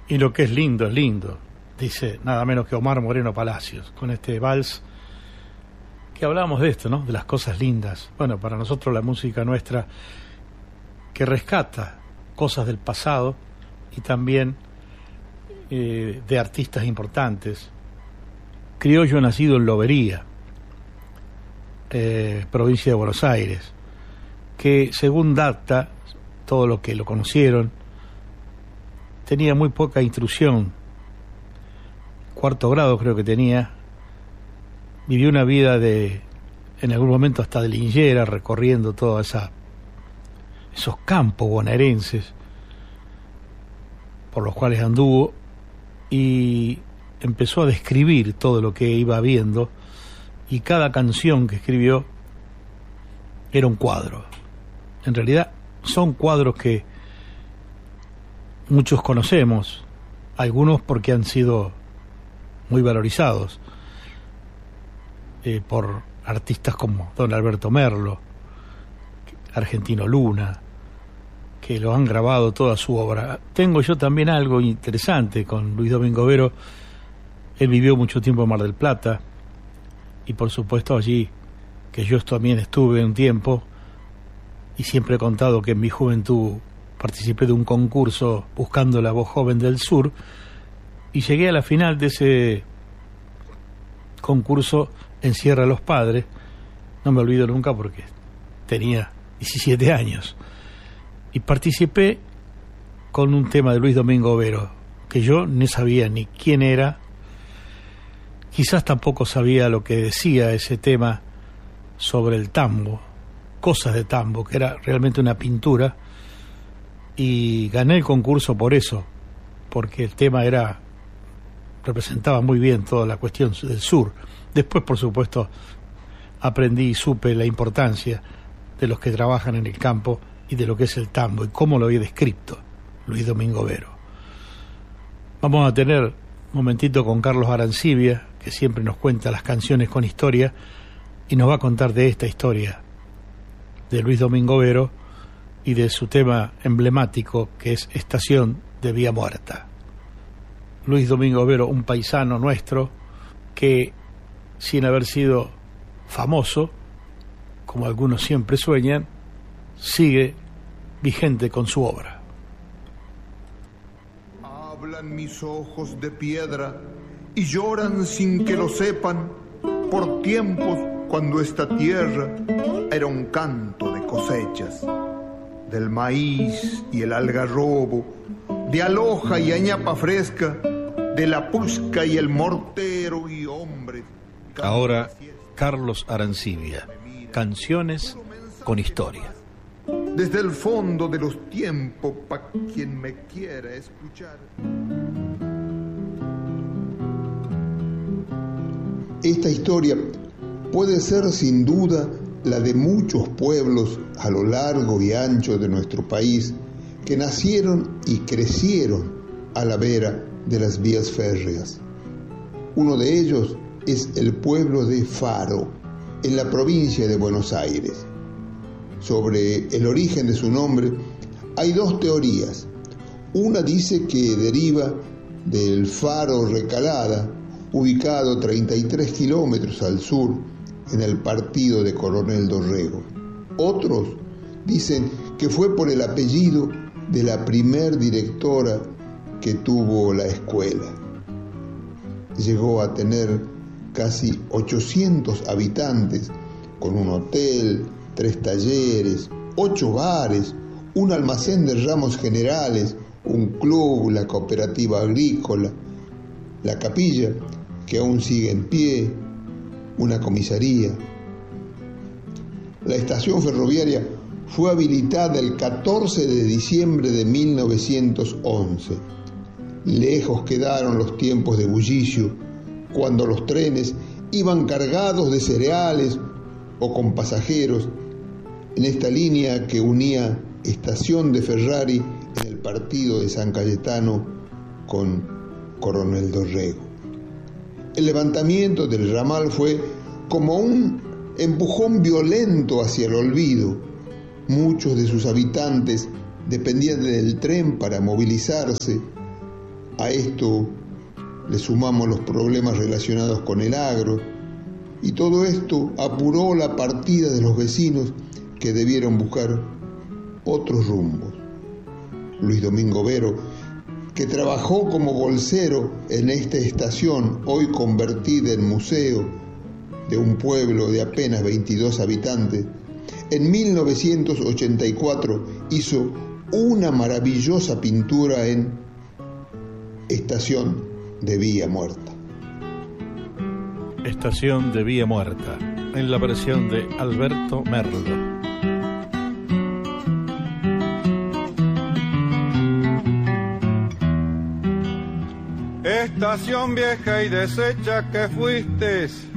Y lo que es lindo, dice nada menos que Omar Moreno Palacios, con este vals que hablábamos de esto, ¿no? De las cosas lindas. Bueno, para nosotros la música nuestra que rescata cosas del pasado y también de artistas importantes. Criollo nacido en Lobería, provincia de Buenos Aires, que según data, todo lo que lo conocieron, tenía muy poca instrucción, 4º grado creo que tenía, vivió una vida en algún momento hasta de linchera, recorriendo todos esos campos bonaerenses por los cuales anduvo, y empezó a describir todo lo que iba viendo, y cada canción que escribió era un cuadro. En realidad son cuadros que muchos conocemos, algunos porque han sido muy valorizados por artistas como don Alberto Merlo, Argentino Luna, que lo han grabado toda su obra. Tengo yo también algo interesante con Luis Domingo Vero. Él vivió mucho tiempo en Mar del Plata, y por supuesto allí, que yo también estuve un tiempo, y siempre he contado que en mi juventud participé de un concurso buscando la voz joven del sur, y llegué a la final de ese concurso en Sierra de los Padres. No me olvido nunca porque tenía 17 años, y participé con un tema de Luis Domingo Vero, que yo no sabía ni quién era, quizás tampoco sabía lo que decía ese tema sobre el tambo, cosas de tambo, que era realmente una pintura, y gané el concurso por eso, porque el tema representaba muy bien toda la cuestión del sur. Después, por supuesto, aprendí y supe la importancia de los que trabajan en el campo y de lo que es el tambo y cómo lo había descrito Luis Domingo Vero. Vamos a tener un momentito con Carlos Arancibia, que siempre nos cuenta las canciones con historia, y nos va a contar de esta historia de Luis Domingo Vero y de su tema emblemático, que es Estación de Vía Muerta. Luis Domingo Vero, un paisano nuestro que, sin haber sido famoso, como algunos siempre sueñan, sigue vigente con su obra. Hablan mis ojos de piedra y lloran sin que lo sepan por tiempos cuando esta tierra era un canto de cosechas, del maíz y el algarrobo, de aloja y añapa fresca, de la pusca y el mortero y hombres. Ahora, Carlos Arancibia, canciones con historia. Desde el fondo de los tiempos, pa' quien me quiera escuchar. Esta historia puede ser sin duda la de muchos pueblos a lo largo y ancho de nuestro país que nacieron y crecieron a la vera de las vías férreas. Uno de ellos es el pueblo de Faro, en la provincia de Buenos Aires. Sobre el origen de su nombre hay dos teorías. Una dice que deriva del Faro Recalada, ubicado 33 kilómetros al sur, en el partido de Coronel Dorrego. Otros dicen que fue por el apellido de la primer directora que tuvo la escuela. Llegó a tener casi 800 habitantes, con un hotel, 3 talleres, 8 bares, un almacén de ramos generales, un club, la cooperativa agrícola, la capilla, que aún sigue en pie, una comisaría. La estación ferroviaria fue habilitada el 14 de diciembre de 1911. Lejos quedaron los tiempos de bullicio, cuando los trenes iban cargados de cereales o con pasajeros en esta línea que unía Estación de Ferrari en el partido de San Cayetano con Coronel Dorrego. El levantamiento del ramal fue como un empujón violento hacia el olvido. Muchos de sus habitantes dependían del tren para movilizarse. A esto le sumamos los problemas relacionados con el agro, y todo esto apuró la partida de los vecinos que debieron buscar otros rumbos. Luis Domingo Vero, que trabajó como bolsero en esta estación, hoy convertida en museo de un pueblo de apenas 22 habitantes, en 1984 hizo una maravillosa pintura en Estación de Vía Muerta. Estación de Vía Muerta, en la versión de Alberto Merlo. Estación vieja y deshecha que fuiste,